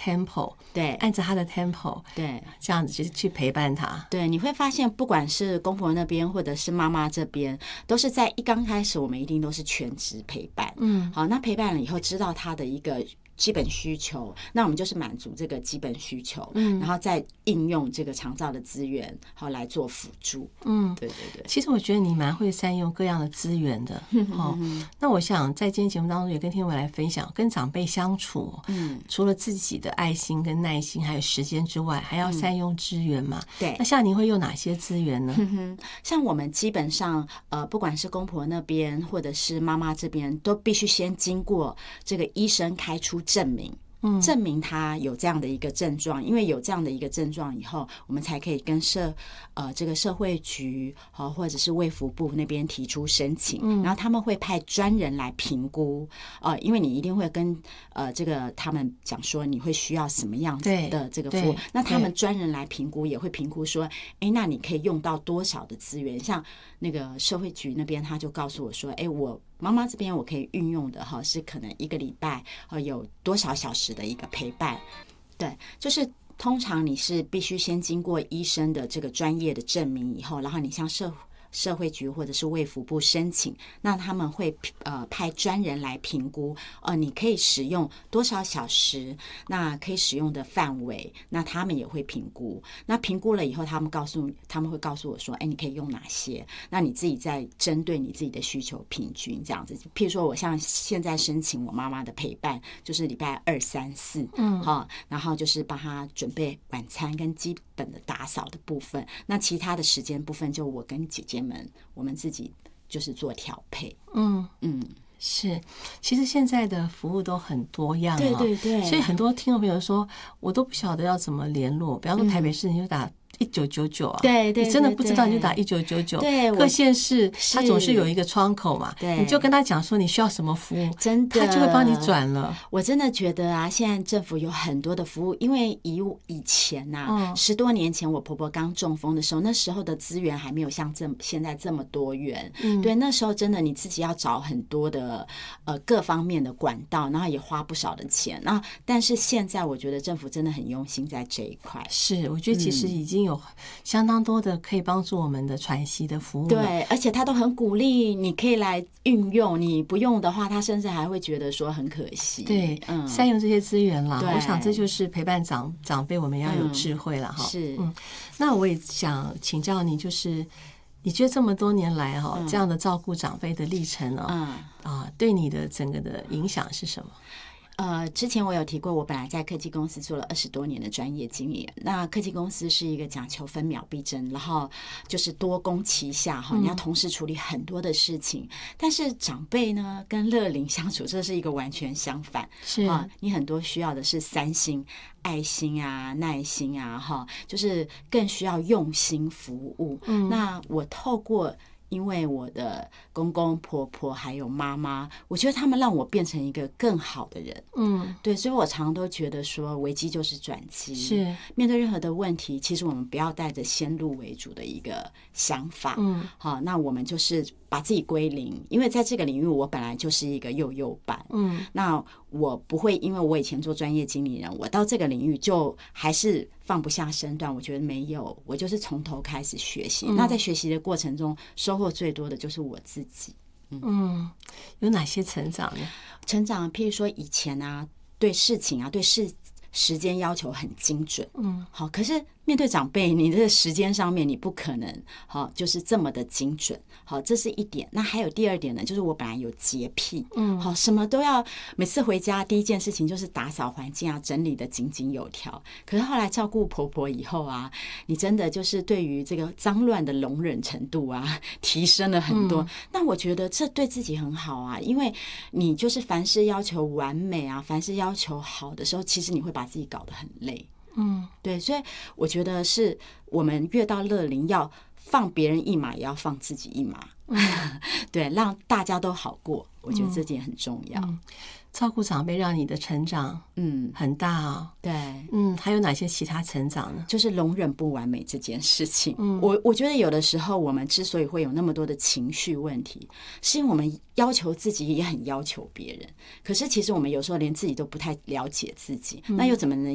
tempo， 对， 按着他的 tempo， 对， 这样子去陪伴他。 对，你会发现不管是公婆那边或者是妈妈这边，都是在刚开始我们一定都是全职陪伴。好，那陪伴了以后知道他的一个基本需求，那我们就是满足这个基本需求，然后再应用这个长照的资源，好来做辅助。对对对。 其实我觉得你蛮会善用各样的资源的。那我想在今天节目当中也跟听众们来分享，跟长辈相处，除了自己的爱心跟耐心还有时间之外，还要善用资源嘛。 对。 那像您会用哪些资源呢？ 像我们基本上不管是公婆那边或者是妈妈这边，都必须先经过这个医生开出证明。证明他有这样的一个症状，因为有这样的一个症状以后，我们才可以跟这个社会局或者是卫福部那边提出申请，然后他们会派专人来评估，因为你一定会跟这个他们讲说你会需要什么样子的这个服务，那他们专人来评估也会评估说，那你可以用到多少的资源，像那个社会局那边他就告诉我说，我妈妈这边我可以运用的是可能一个礼拜有多少小时的一个陪伴。对，就是通常你是必须先经过医生的这个专业的证明以后，然后你向社会局或者是卫福部申请，那他们会派专人来评估，你可以使用多少小时，那可以使用的范围，那他们也会评估。那评估了以后，他们会告诉我说，你可以用哪些？那你自己再针对你自己的需求平均这样子。譬如说，我像现在申请我妈妈的陪伴，就是礼拜2、3、4，然后就是帮她准备晚餐跟基本的打扫的部分，那其他的时间部分就我跟姐姐们我们自己就是做调配。 是，其实现在的服务都很多样， 对对对， 所以很多听众朋友说我都不晓得要怎么联络，比方说台北市你就打1999啊， 对对， 你真的不知道你就打1999， 对， 各县市它总是有一个窗口嘛，你就跟他讲说你需要什么服务， 真的他就会帮你转了。 我真的觉得啊，现在政府有很多的服务，因为以前啊，10多年前我婆婆刚中风的时候，那时候的资源还没有像现在这么多元，对，那时候真的你自己要找很多的各方面的管道，然后也花不少的钱，然后但是现在我觉得政府真的很用心在这一块。 是，我觉得其实已经有相当多的可以帮助我们的喘息的服务了， 对，而且他都很鼓励你可以来运用，你不用的话他甚至还会觉得说很可惜。 对，善用这些资源啦，我想这就是陪伴长辈我们要有智慧了哈。 是， 那我也想请教你，就是你觉得这么多年来这样的照顾长辈的历程对你的整个的影响是什么？ 之前我有提过，我本来在科技公司做了20多年的专业经理人。那科技公司是一个讲求分秒必争，然后就是多工齐下你要同时处理很多的事情。但是长辈呢，跟乐龄相处，这是一个完全相反。 是你很多需要的是3心：爱心啊、耐心啊，就是更需要用心服务。那我透过因为我的公公婆婆还有妈妈，我觉得他们让我变成一个更好的人。对，所以我常常都觉得说危机就是转机， 是面对任何的问题，其实我们不要带着先入为主的一个想法。好，那我们就是把自己归零，因为在这个领域我本来就是一个幼幼班。那我不会因为我以前做专业经理人，我到这个领域就还是放不下身段，我觉得没有，我就是从头开始学习。那在学习的过程中，收获最多的就是我自己。 有哪些成长呢？ 成长，譬如说以前啊，对事情啊，对时间要求很精准。好，可是面对长辈，你的时间上面你不可能就是这么的精准。好，这是一点。那还有第二点呢，就是我本来有洁癖。好，什么都要，每次回家第一件事情就是打扫环境啊，整理的井井有条。可是后来照顾婆婆以后啊，你真的就是对于这个脏乱的容忍程度啊，提升了很多。那我觉得这对自己很好啊，因为你就是凡事要求完美啊，凡事要求好的时候，其实你会把自己搞得很累。对，所以我觉得是我们越到乐龄，要放别人一马，也要放自己一马。对，让大家都好过，我觉得这点很重要。 照顾长辈让你的成长很大对， 还有哪些其他成长呢？ 就是容忍不完美这件事情。我觉得有的时候我们之所以会有那么多的情绪问题，是因为我们要求自己也很要求别人，可是其实我们有时候连自己都不太了解自己，那又怎么能